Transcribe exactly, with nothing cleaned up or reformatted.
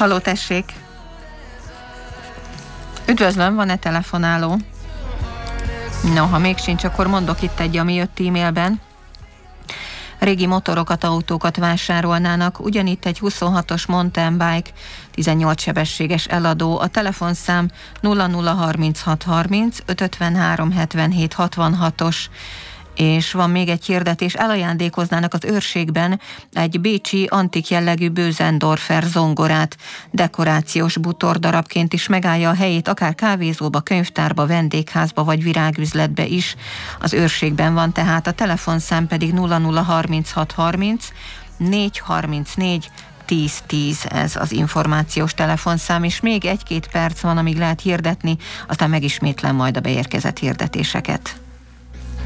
Halló, tessék! Üdvözlöm, van-e telefonáló? No, ha még sincs, akkor mondok itt egy, ami jött e-mailben. Régi motorokat, autókat vásárolnának, ugyanitt egy huszonhatos mountain bike, tizennyolc sebességes eladó, a telefonszám nulla nulla harminchat harminc öt ötvenhárom hetvenhét hatvanhatos, és van még egy hirdetés, elajándékoznának az őrségben egy bécsi antik jellegű Bösendorfer zongorát, dekorációs bútordarabként is megállja a helyét, akár kávézóba, könyvtárba, vendégházba vagy virágüzletbe is. Az őrségben van tehát, a telefonszám pedig nulla nulla harminchat harminc négy harmincnégy tíz tíz, ez az információs telefonszám, és még egy-két perc van, amíg lehet hirdetni, aztán megismétlem majd a beérkezett hirdetéseket.